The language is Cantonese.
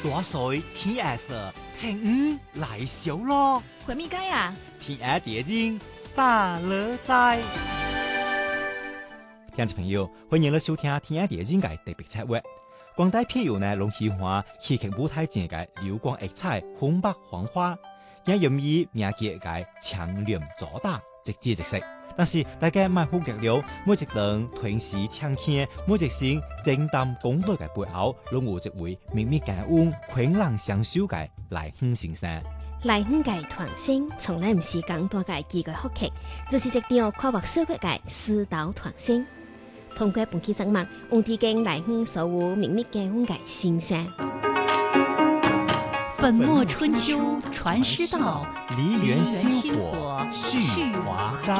大水天黑色，天来小咯。 回咪街啊？ 天黑地震大乐在。听众朋友，欢迎来收听《天黑地震》嘅特别策划。广大片友呢，拢喜欢戏剧舞台前嘅流光溢彩、红白黄花，也容易名节嘅强连左打，直接直食。但是大家莫忽略了，每一段吞噬抢镜，每一声正当公道嘅背後，攏有一位秘密感恩、困難相守嘅來亨先生。 來亨嘅團聲從來唔是講大嘅幾個福劇，就是一場跨越社會嘅師道團聲。通過本期節目，用啲經來亨所有秘密感恩嘅先生。 粉墨春秋傳師道， 梨園星火續華章。